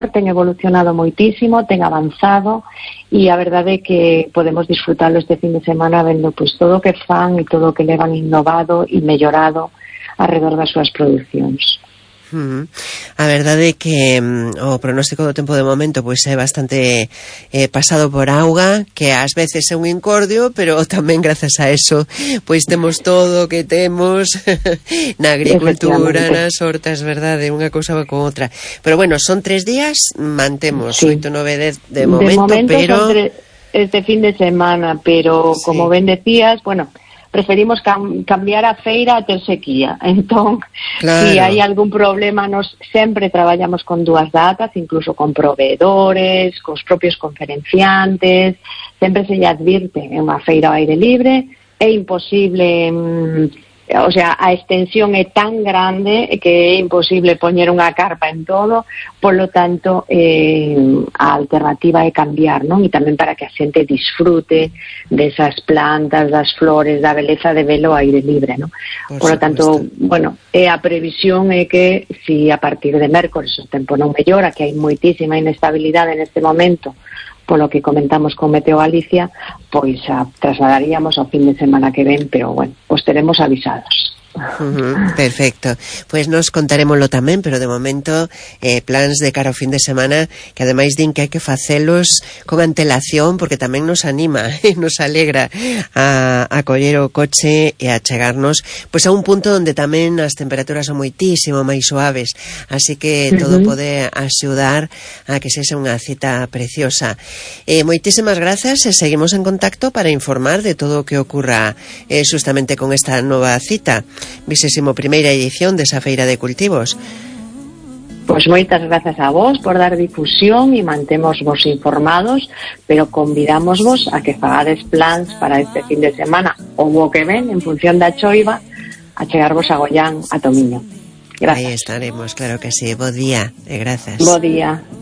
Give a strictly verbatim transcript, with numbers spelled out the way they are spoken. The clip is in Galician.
ten evolucionado moitísimo, ten avanzado, e a verdade é que podemos disfrutarlo este fin de semana vendo pois todo o que fan e todo o que levan innovado e mellorado alrededor das súas producións. Uh-huh. A verdade é que um, o pronóstico do tempo de momento pois é bastante eh, pasado por auga, que ás veces é un incordio, pero tamén grazas a eso pois temos todo o que temos na agricultura, nas hortas, verdade, unha cousa va con outra. Pero bueno, son tres días, mantemos sí. oito, nove, dez de momento, de momento pero son tre- este fin de semana, pero sí. como ben decías, bueno, preferimos cam- cambiar a feira a ter sequía. Entón, claro. Si hai algún problema, nos sempre traballamos con dúas datas, incluso con proveedores, cos propios conferenciantes, sempre se lle advirte en unha feira ao aire libre, é imposible, mm, o sea, a extensión é tan grande que é imposible poñer unha carpa en todo, polo tanto, eh, a alternativa é cambiar, non? E tamén para que a xente disfrute desas plantas, das flores, da beleza de velo ao aire libre, non? Por Polo tanto, bueno, é a previsión é que si a partir de mércores o tempo non mellora, que hai moitísima inestabilidade neste momento, polo que comentamos con Meteo Galicia, pois a trasladaríamos ao fin de semana que ven, pero bueno, os teremos avisados. Uh-huh, perfecto, pois nos contarémoslo tamén, pero de momento eh, plans de cara ao fin de semana que ademais din que hai que facelos con antelación, porque tamén nos anima e nos alegra a, a coller o coche e a chegarnos pois a un punto onde tamén as temperaturas son moitísimo máis suaves, así que todo uh-huh. pode axudar a que sexa unha cita preciosa. eh, moitísimas grazas e seguimos en contacto para informar de todo o que ocurra eh, justamente con esta nova cita, vigésimo primeira edición desa Feira de Cultivos. Pois moitas grazas a vos por dar difusión e mantemos vos informados, pero convidamos vos a que fagades plans para este fin de semana ou o que ven, en función da choiva, a chegarvos a Goián, a Tomiño. Gracias. Aí estaremos, claro que sí. Bo día e grazas. Bo día.